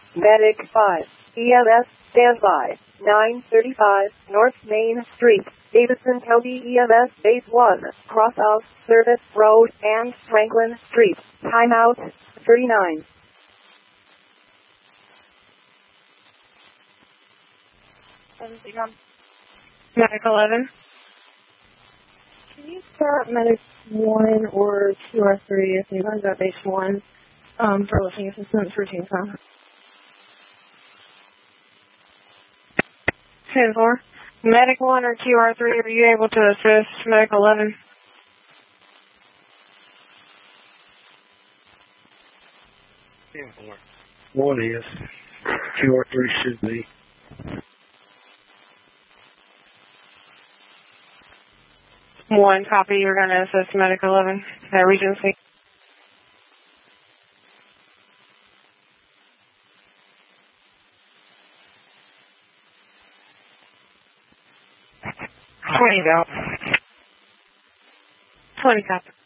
Medic 5. EMS, standby. 935 North Main Street, Davidson County EMS Base 1, cross out Service Road and Franklin Street. Timeout 39. Medic 11. Can you start Medic 1 or 2 or 3 if you guys at base 1 for listening assistance for Team Time? 10-4. Medic 1 or QR3, are you able to assist Medic 11? One is. QR3 should be. One copy, you're going to assist Medic 11 at Regency. Out. 20 copy.